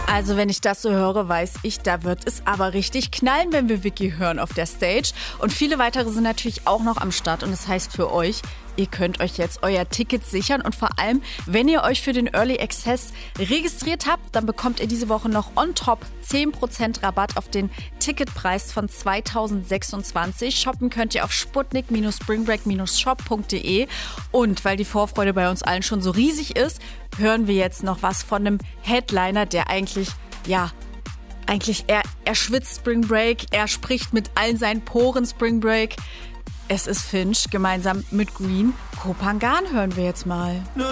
Also wenn ich das so höre, weiß ich, da wird es aber richtig knallen, wenn wir Vicky hören auf der Stage. Und viele weitere sind natürlich auch noch am Start. Und das heißt für euch, ihr könnt euch jetzt euer Ticket sichern. Und vor allem, wenn ihr euch für den Early Access registriert habt, dann bekommt ihr diese Woche noch on top 10% Rabatt auf den Ticketpreis von 2026. Shoppen könnt ihr auf sputnik-springbreak-shop.de. Und weil die Vorfreude bei uns allen schon so riesig ist, hören wir jetzt noch was von einem Headliner, der eigentlich, er schwitzt Spring Break, er spricht mit allen seinen Poren Spring Break. Es ist Finch, gemeinsam mit Green. Kopangan hören wir jetzt mal.